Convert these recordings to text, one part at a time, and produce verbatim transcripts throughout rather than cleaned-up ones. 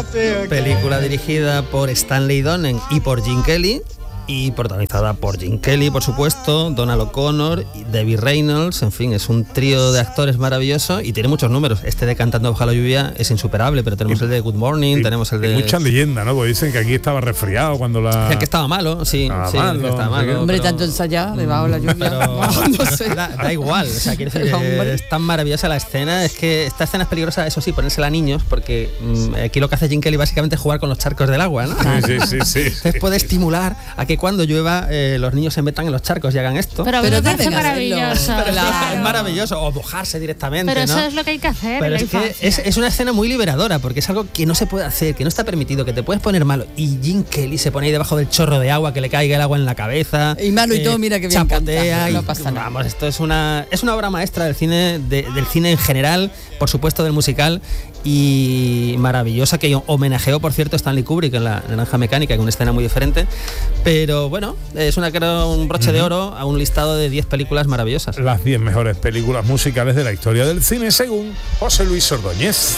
Película dirigida por Stanley Donen y por Gene Kelly. Y protagonizada por Gene Kelly, por supuesto, Donald O'Connor, Debbie Reynolds, en fin, es un trío de actores maravilloso y tiene muchos números. Este de Cantando bajo la lluvia es insuperable, pero tenemos y, el de Good Morning, y, tenemos el de... Muchas leyendas, ¿no? Porque dicen que aquí estaba resfriado cuando la... Dicen que estaba malo, sí. Estaba sí, malo, que estaba malo, Hombre, pero... tanto ensayar debajo de la lluvia. Pero, no sé. da, da igual, o sea, quiero decir, es tan maravillosa la escena. Es que esta escena es peligrosa, eso sí, ponérsela a niños, porque mmm, aquí lo que hace Gene Kelly básicamente es jugar con los charcos del agua, ¿no? Sí, sí, sí, sí. Entonces puede estimular a que cuando llueva eh, los niños se metan en los charcos y hagan esto. Pero, pero me parece maravilloso. Pero claro. Es maravilloso. O mojarse directamente, pero eso ¿no? es lo que hay que hacer. Pero es que es, es una escena muy liberadora, porque es algo que no se puede hacer, que no está permitido, que te puedes poner malo. Y Gene Kelly se pone ahí debajo del chorro de agua, que le caiga el agua en la cabeza. Y malo y eh, todo, mira que bien chapotea canta, y, no pasa nada. Vamos, esto es una, es una obra maestra del cine, de, del cine en general, por supuesto del musical, y maravillosa, que homenajeó, por cierto, Stanley Kubrick en La Naranja Mecánica, con una escena muy diferente. Pero bueno, es una, creo, un broche uh-huh. de oro a un listado de diez películas maravillosas. Las diez mejores películas musicales de la historia del cine, según José Luis Ordóñez.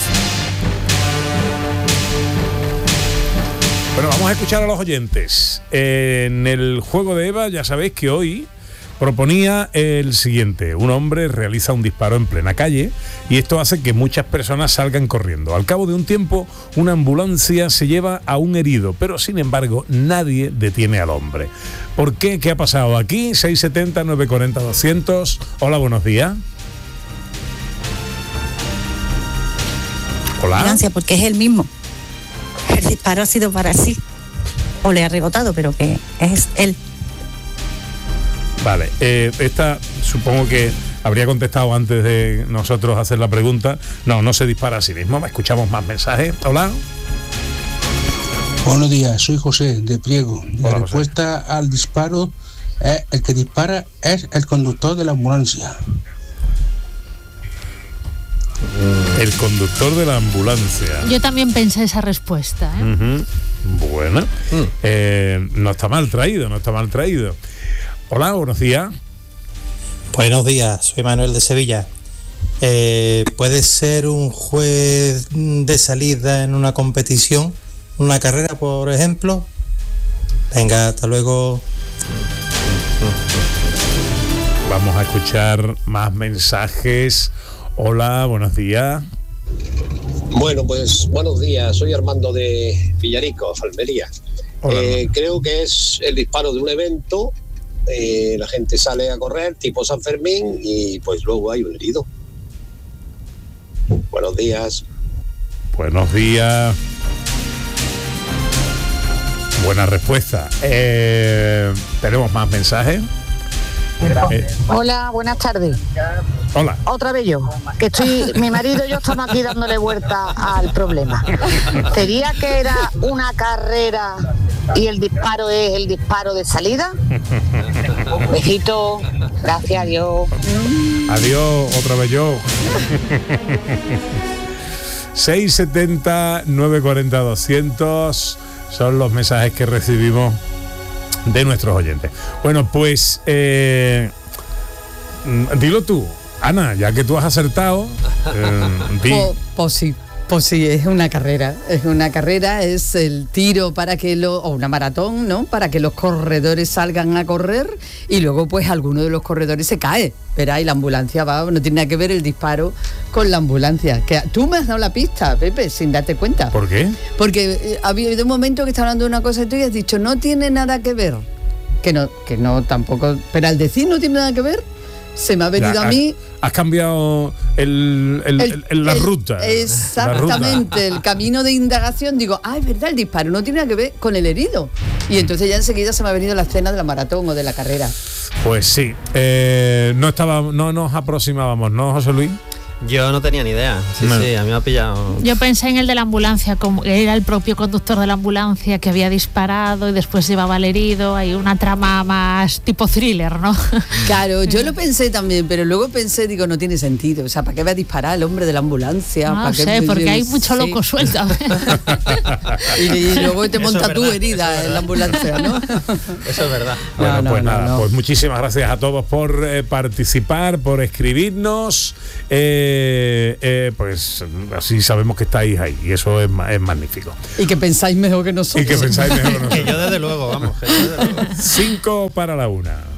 Bueno, vamos a escuchar a los oyentes. En el juego de Eva, ya sabéis que hoy proponía el siguiente: un hombre realiza un disparo en plena calle y esto hace que muchas personas salgan corriendo. Al cabo de un tiempo, una ambulancia se lleva a un herido, pero sin embargo nadie detiene al hombre. ¿Por qué? ¿Qué ha pasado aquí? seis setenta, nueve cuarenta, doscientos. Hola, buenos días. Hola. Porque es el mismo. El disparo ha sido para sí. O le ha rebotado, pero que es él. Vale, eh, esta supongo que habría contestado antes de nosotros hacer la pregunta. No, no se dispara a sí mismo. Escuchamos más mensajes. Hola. Buenos días, soy José de Priego. La Hola, respuesta José. Al disparo es el que dispara es el conductor de la ambulancia. El conductor de la ambulancia. Yo también pensé esa respuesta, ¿eh? Uh-huh. Bueno, uh. eh, no está mal traído, no está mal traído. Hola, buenos días. Buenos días, soy Manuel de Sevilla. Eh, ¿Puede ser un juez de salida en una competición, una carrera, por ejemplo? Venga, hasta luego. Vamos a escuchar más mensajes. Hola, buenos días. Bueno, pues buenos días, soy Armando de Villarico, Almería. Eh, creo que es el disparo de un evento. Eh, la gente sale a correr tipo San Fermín y pues luego hay un herido. Buenos días. Buenos días. Buena respuesta. Eh, ¿Tenemos más mensajes? Eh. Hola, buenas tardes. Hola. Otra vez yo, que estoy, mi marido y yo estamos aquí dándole vuelta al problema. ¿Sería que era una carrera y el disparo es el disparo de salida? Besito, gracias, adiós. Adiós, otra vez yo. seis setenta, nueve cuarenta, doscientos son los mensajes que recibimos de nuestros oyentes. Bueno, pues eh, dilo tú, Ana, ya que tú has acertado. Eh, di. Pues, pues sí, pues sí, es una carrera, es una carrera, es el tiro para que lo, o una maratón, ¿no? Para que los corredores salgan a correr y luego pues alguno de los corredores se cae. Verá, y la ambulancia va, no tiene nada que ver el disparo con la ambulancia. Que tú me has dado la pista, Pepe, sin darte cuenta. ¿Por qué? Porque eh, ha habido un momento que está hablando de una cosa y tú y has dicho, no tiene nada que ver. Que no, que no tampoco, pero al decir no tiene nada que ver, se me ha venido ya, a mí. Has cambiado el, el, el, el, la el, ruta. Exactamente, la ruta. El camino de indagación. Digo, ah, es verdad, el disparo no tiene nada que ver con el herido. Y entonces ya enseguida se me ha venido la escena de la maratón o de la carrera. Pues sí, eh, no estaba, no nos aproximábamos, ¿no, José Luis? Yo no tenía ni idea. Sí, no. sí, a mí me ha pillado. Yo pensé en el de la ambulancia, como era el propio conductor de la ambulancia que había disparado y después llevaba al herido. Hay una trama más tipo thriller, ¿no? Claro, yo lo pensé también, pero luego pensé, digo, no tiene sentido. O sea, ¿para qué va a disparar el hombre de la ambulancia? No ¿Para sé, qué? porque yo, hay mucho sí. loco suelto. y, y luego te monta tu herida en la ambulancia, ¿no? Eso es verdad. Bueno, no, no, pues no, nada, no. pues muchísimas gracias a todos por eh, participar, por escribirnos. Eh, eh, eh, pues así sabemos que estáis ahí y eso es, es magnífico. Y que pensáis mejor que nosotros. Y que pensáis mejor que nosotros. Que yo desde luego, vamos. Que yo desde luego. Cinco para la una.